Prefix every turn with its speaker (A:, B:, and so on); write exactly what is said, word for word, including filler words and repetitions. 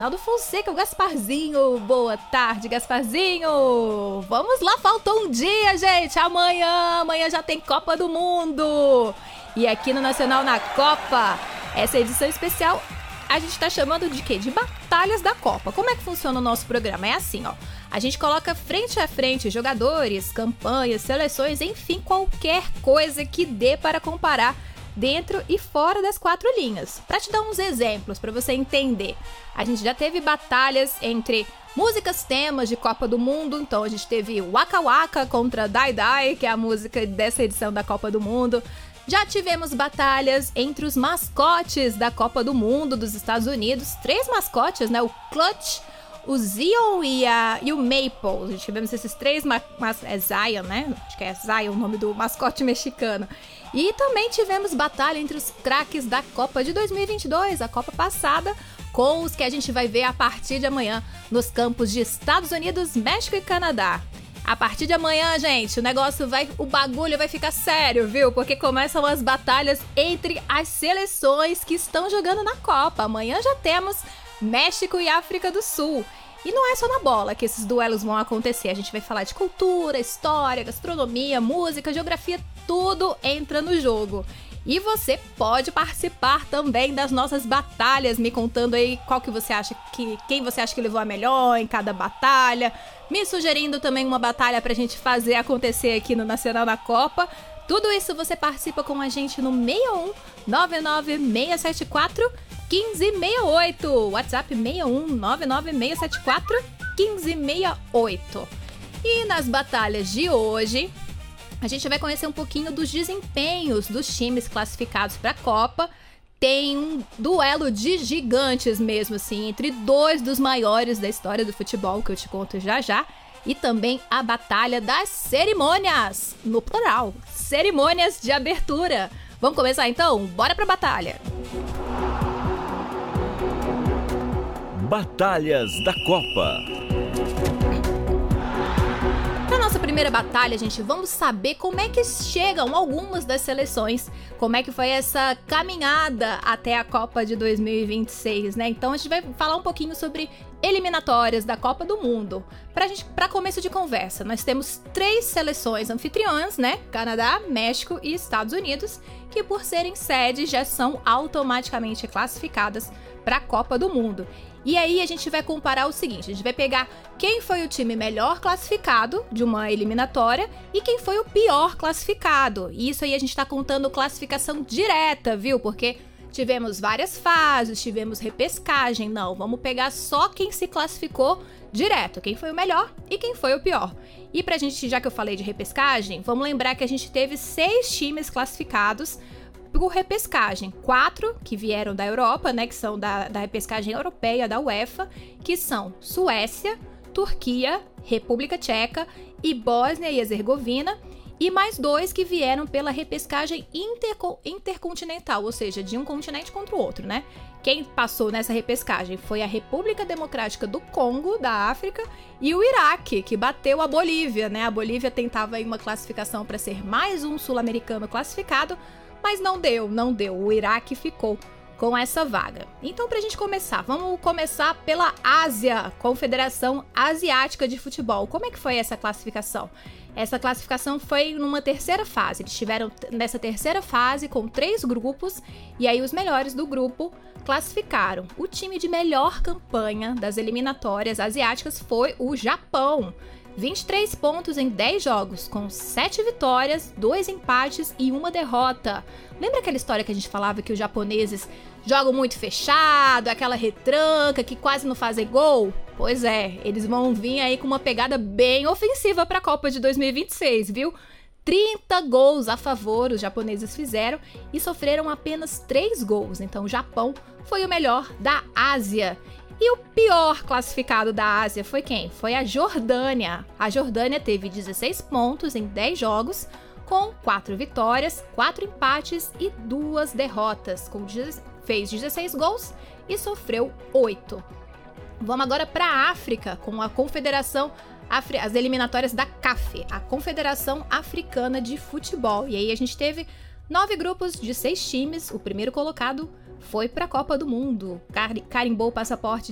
A: Naldo Fonseca, o Gasparzinho. Boa tarde, Gasparzinho. Vamos lá, faltou um dia, gente. Amanhã, amanhã já tem Copa do Mundo. E aqui no Nacional na Copa, essa edição especial, a gente tá chamando de quê? De Batalhas da Copa. Como é que funciona o nosso programa? É assim, ó. A gente coloca frente a frente jogadores, campanhas, seleções, enfim, qualquer coisa que dê para comparar dentro e fora das quatro linhas. Para te dar uns exemplos, para você entender. A gente já teve batalhas entre músicas temas de Copa do Mundo. Então a gente teve Waka Waka contra Dai Dai, que é a música dessa edição da Copa do Mundo. Já tivemos batalhas entre os mascotes da Copa do Mundo dos Estados Unidos. Três mascotes, né? O Clutch, o Zion e, a, e o Maple. A gente tivemos esses três, ma- mas é Zion, né? Acho que é Zion o nome do mascote mexicano. E também tivemos batalha entre os craques da Copa de dois mil e vinte e dois, a Copa passada, com os que a gente vai ver a partir de amanhã nos campos de Estados Unidos, México e Canadá. A partir de amanhã, gente, o negócio vai, o bagulho vai ficar sério, viu? Porque começam as batalhas entre as seleções que estão jogando na Copa. Amanhã já temos México e África do Sul. E não é só na bola que esses duelos vão acontecer. A gente vai falar de cultura, história, gastronomia, música, geografia, tudo entra no jogo. E você pode participar também das nossas batalhas, me contando aí qual que você acha que, quem você acha que levou a melhor em cada batalha, me sugerindo também uma batalha pra gente fazer acontecer aqui no Nacional da Copa. Tudo isso você participa com a gente no seis um nove nove seis sete quatro um cinco seis oito, WhatsApp seis um nove nove seis sete quatro um cinco seis oito. E nas batalhas de hoje, a gente vai conhecer um pouquinho dos desempenhos dos times classificados para a Copa. Tem um duelo de gigantes mesmo, assim, entre dois dos maiores da história do futebol, que eu te conto já já. E também a batalha das cerimônias, no plural, cerimônias de abertura. Vamos começar então? Bora pra batalha!
B: Batalhas da Copa.
A: Para nossa primeira batalha, gente, vamos saber como é que chegam algumas das seleções, como é que foi essa caminhada até a Copa de dois mil e vinte e seis, né? Então a gente vai falar um pouquinho sobre eliminatórias da Copa do Mundo. Pra gente, para começo de conversa, nós temos três seleções anfitriãs, né? Canadá, México e Estados Unidos, que por serem sedes já são automaticamente classificadas para a Copa do Mundo. E aí a gente vai comparar o seguinte, a gente vai pegar quem foi o time melhor classificado de uma eliminatória e quem foi o pior classificado. E isso aí a gente tá contando classificação direta, viu? Porque tivemos várias fases, tivemos repescagem. Não, vamos pegar só quem se classificou direto, quem foi o melhor e quem foi o pior. E pra gente, já que eu falei de repescagem, vamos lembrar que a gente teve seis times classificados por repescagem, quatro que vieram da Europa, né, que são da, da repescagem europeia da UEFA, que são Suécia, Turquia, República Tcheca e Bósnia e Herzegovina, e mais dois que vieram pela repescagem interco- intercontinental, ou seja, de um continente contra o outro, né? Quem passou nessa repescagem foi a República Democrática do Congo, da África, e o Iraque, que bateu a Bolívia, né? A Bolívia tentava aí uma classificação para ser mais um sul-americano classificado, mas não deu, não deu. O Iraque ficou com essa vaga. Então, pra gente começar, vamos começar pela Ásia, Confederação Asiática de Futebol. Como é que foi essa classificação? Essa classificação foi numa terceira fase. Eles estiveram nessa terceira fase com três grupos, e aí os melhores do grupo classificaram. O time de melhor campanha das eliminatórias asiáticas foi o Japão. vinte e três pontos em dez jogos, com sete vitórias, dois empates e uma derrota. Lembra aquela história que a gente falava que os japoneses jogam muito fechado, aquela retranca, que quase não fazem gol? Pois é, eles vão vir aí com uma pegada bem ofensiva para a Copa de dois mil e vinte e seis, viu? trinta gols a favor os japoneses fizeram e sofreram apenas três gols. Então o Japão foi o melhor da Ásia. E o pior classificado da Ásia foi quem? Foi a Jordânia. A Jordânia teve dezesseis pontos em dez jogos, com quatro vitórias, quatro empates e duas derrotas. Com fez dezesseis gols e sofreu oito. Vamos agora para a África, com a Confederação, Afri- as eliminatórias da C A F, a Confederação Africana de Futebol. E aí a gente teve nove grupos de seis times. O primeiro colocado foi para a Copa do Mundo, carimbou o passaporte